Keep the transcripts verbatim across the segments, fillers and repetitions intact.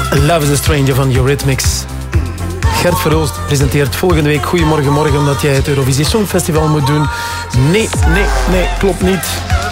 Love is a Stranger van Eurythmics. Gert Verhulst presenteert volgende week Goedemorgen Morgen omdat jij het Eurovisie Songfestival moet doen. Nee, nee, nee, klopt niet.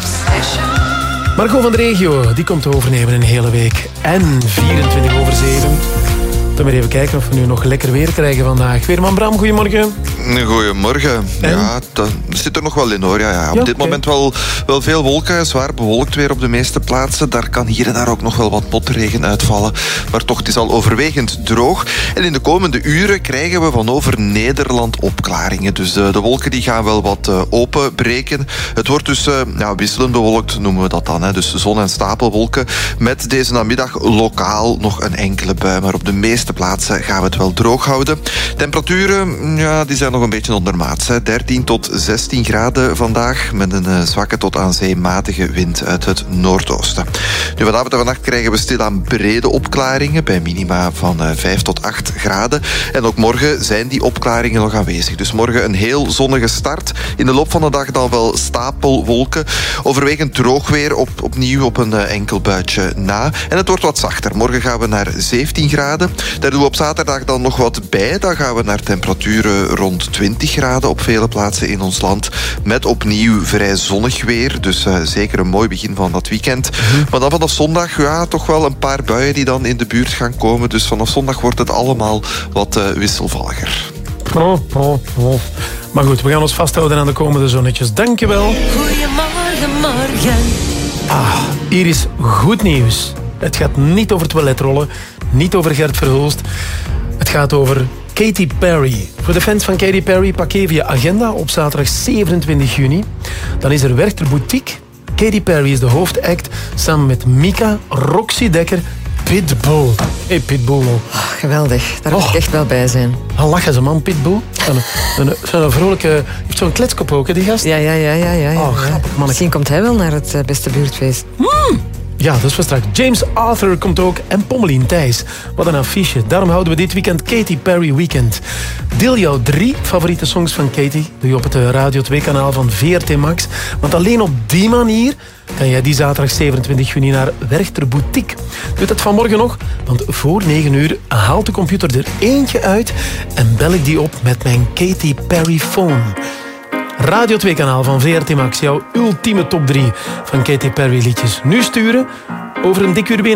Margot van de Regio, die komt overnemen een hele week. En vierentwintig over zeven. Dan maar even kijken of we nu nog lekker weer krijgen vandaag. Weerman Bram, goedemorgen. Goedemorgen. En? Ja, dat zit er nog wel in hoor. Ja, ja. Op ja, dit okay. moment wel, wel veel wolken. Zwaar bewolkt weer op de meeste plaatsen. Daar kan hier en daar ook nog wel wat motregen uitvallen. Maar toch, het is al overwegend droog. En in de komende uren krijgen we van over Nederland opklaringen. Dus uh, de wolken die gaan wel wat uh, openbreken. Het wordt dus uh, ja, wisselend bewolkt, noemen we dat dan. Hè. Dus zon- en stapelwolken. Met deze namiddag lokaal nog een enkele bui. Maar op de meeste plaatsen gaan we het wel droog houden. Temperaturen, ja, die zijn nog een beetje ondermaats. Hè. dertien tot zestien graden vandaag. Met een uh, zwakke tot aan zee matige wind uit het noordoosten. Nu, vanavond en vannacht krijgen we stilaan brede opklaringen. Bij minima van uh, vijf tot acht graden. En ook morgen zijn die opklaringen nog aanwezig. Dus morgen een heel zonnige start. In de loop van de dag dan wel stapelwolken. Overwegend droog weer. Op, opnieuw op een uh, enkel buitje na. En het wordt wat zachter. Morgen gaan we naar zeventien graden. Daar doen we op zaterdag dan nog wat bij. Dan gaan we naar temperaturen rond twintig graden op vele plaatsen in ons land. Met opnieuw vrij zonnig weer. Dus uh, zeker een mooi begin van dat weekend. Mm-hmm. Maar dan vanaf zondag, ja, toch wel een paar buien die dan in de buurt gaan komen. Dus vanaf zondag wordt het allemaal wat uh, wisselvalliger. Oh, oh, oh. Maar goed, we gaan ons vasthouden aan de komende zonnetjes. Dankjewel. Goedemorgen, morgen. Ah, hier is goed nieuws. Het gaat niet over toiletrollen, niet over Gert Verhulst. Het gaat over Katy Perry. Voor de fans van Katy Perry, pak even je agenda op zaterdag zevenentwintig juni. Dan is er Werchter Boutique. Katy Perry is de hoofdact, samen met Mika, Roxy Dekker, Pitbull. Hey, Pitbull. Oh, geweldig, daar moet oh. ik echt wel bij zijn. Dan lachen ze, man, Pitbull. Een, een, een, een vrolijke... heeft zo'n kletskop ook, hè, die gast? Ja, ja, ja, ja. ja, ja. Oh, grappig, man. Misschien komt hij wel naar het uh, beste buurtfeest. Mm. Ja, dat is voor straks. James Arthur komt ook en Pommelien Thijs. Wat een affiche. Daarom houden we dit weekend Katy Perry Weekend. Deel jouw drie favoriete songs van Katy. Doe je op het Radio twee kanaal van V R T Max. Want alleen op die manier kan jij die zaterdag zevenentwintig juni naar Werchter Boutique. Doe dat vanmorgen nog, want voor negen uur haalt de computer er eentje uit en bel ik die op met mijn Katy Perry phone. Radio twee kanaal van V R T Max, jouw ultieme top drie van Katy Perry liedjes. Nu sturen, over een dik uur weer.